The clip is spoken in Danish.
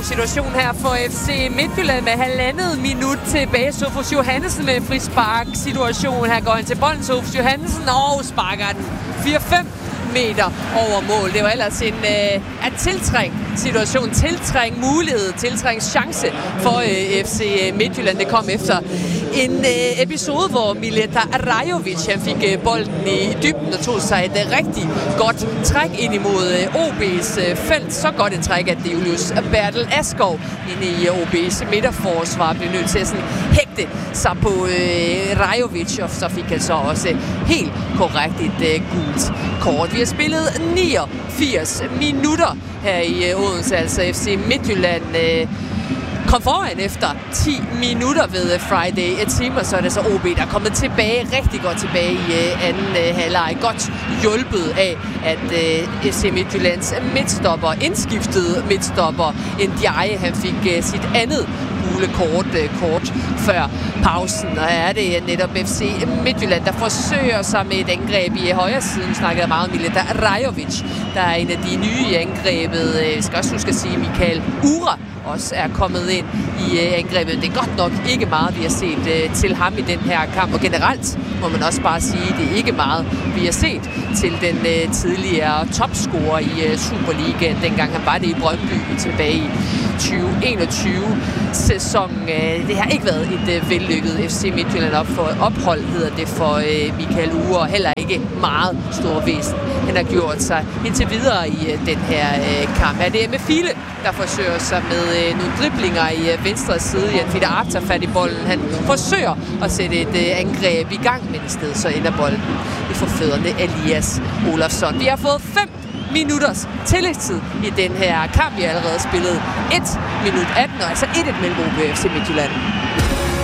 situation her for FC Midtjylland med 1,5 minut tilbage. Sofus Johannesen med frispark situation. Her går han til bolden, Sofus Johannesen, og sparker den 4-5 meter over mål. Det var ellers en tiltræng-situation, tiltræng-mulighed, tiltræng-chance for FC Midtjylland. Det kom efter en episode, hvor Mileta Rajovic han fik bolden i dybden og tog sig et rigtig godt træk ind imod OB's felt. Så godt et træk, at Julius Bertel Askov inde i OB's midterforsvar blev nødt til at sådan hægte sig på Rajovic, og så fik han så også helt korrekt et gult kort. Vi har spillet 89 minutter her i Odense, altså FC Midtjylland kom foran efter 10 minutter ved Friday Team, og så er det så OB, der er kommet tilbage, rigtig godt tilbage i anden halvleg. Godt hjulpet af, at FC Midtjyllands midtstopper, indskiftede midtstopper, Ndiaye, han fik sit andet gule kort før pausen. Og er det netop FC Midtjylland, der forsøger sig med et angreb i højre siden. Snakkede meget om Mileta Rajovic, der er en af de nye i angrebet. Jeg skal også huske at sige, Mikael Uhre også er kommet ind i angrebet. Det er godt nok ikke meget, vi har set til ham i den her kamp, og generelt må man også bare sige, at det er ikke meget, vi har set til den tidligere topscorer i Superligaen, dengang han var det i Brøndby tilbage i 2021-sæsonen. Det har ikke været et vellykket FC Midtjylland ophold, hedder det for Mikael Uhre, og heller ikke meget stor væsen. Han har gjort sig indtil videre i den her kamp. Er det med File, der forsøger sig med nogle driblinger i venstre side. Jan Fiete Arp tager fat i bolden. Han forsøger at sætte et angreb i gang, men i stedet så ender bolden i forfødderne Elias Olafsson. Vi har fået 5 minutters tillægstid i den her kamp. Vi har allerede spillet 1 minut 18, og altså 1-1 mellem OB og FC Midtjylland.